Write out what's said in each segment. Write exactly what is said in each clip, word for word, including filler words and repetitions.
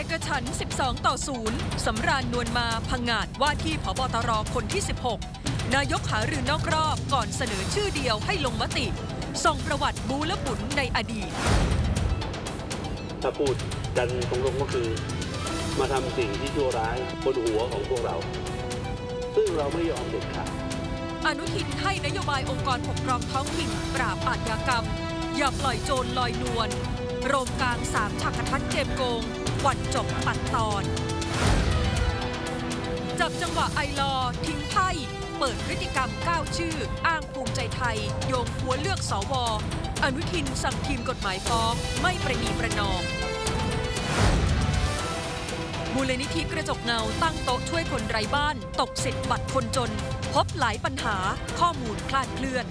กฉันท์สิบสองต่อศูนย์สำราญนวลมาผงาดว่าที่ผบตรคนที่สิบหกนายกหารือนอกรอบก่อนเสนอชื่อเดียวให้ลงมติส่งประวัติบูและบุญในอดีตถ้าพูดกันตรงๆก็คือมาทำสิ่งที่ชั่วร้ายบนหัวของพวกเราซึ่งเราไม่ยอมเด็ดขาดอนุทินให้นโยบายองค์กรปกครองท้องถิ่นปราบอาชญากรรมอย่าปล่อยโจรลอยนวลโรมกลางสามฉากทัดเกมโกงวันจบตัดตอนจับจังหวะไอลอทิ้งไพ่เปิดพฤติกรรมก้าวชื่ออ้างภูมิใจไทยโยงหัวเลือกสวอนุทินสั่งทีมกฎหมายฟ้องไม่ประนีประนอมมูลนิธิกระจกเงาตั้งโต๊ะช่วยคนไร้บ้านตกสิทธิ์บัตรคนจนพบหลายปัญหาข้อมูลคลาดเคลื่อน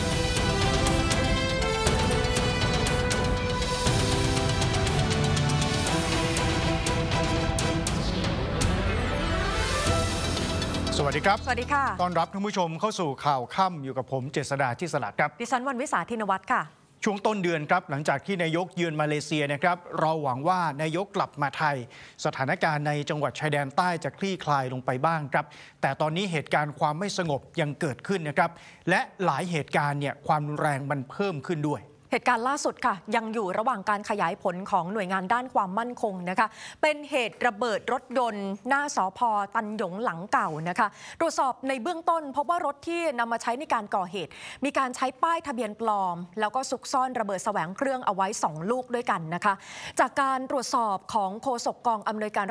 สวัสดีครับสวัสดีค่ะต้อนรับท่านผู้ชมเข้าสู่ข่าวค่ำอยู่กับผมเจษฎาที่สลัดครับดิฉันวันวิสาธินวัฒน์ค่ะช่วงต้นเดือนครับหลังจากที่นายกเยือนมาเลเซียนะครับเราหวังว่านายกกลับมาไทยสถานการณ์ในจังหวัดชายแดนใต้จะคลี่คลายลงไปบ้างครับแต่ตอนนี้เหตุการณ์ความไม่สงบยังเกิดขึ้นนะครับและหลายเหตุการณ์เนี่ยความรุนแรงมันเพิ่มขึ้นด้วยเหตุการณ์ล่าสุดค่ะยังอยู่ระหว่างการขยายผลของหน่วยงานด้านความมั่นคงนะคะเป็นเหตุระเบิดรถยนต์หน้าสภ.ตันหยงหลังเก่านะคะตรวจสอบในเบื้องต้นพบว่ารถที่นำมาใช้ในการก่อเหตุมีการใช้ป้ายทะเบียนปลอมแล้วก็ซุกซ่อนระเบิดแสวงเครื่องเอาไว้สองลูกด้วยกันนะคะจากการตรวจสอบของโฆษกกองอำนวยการ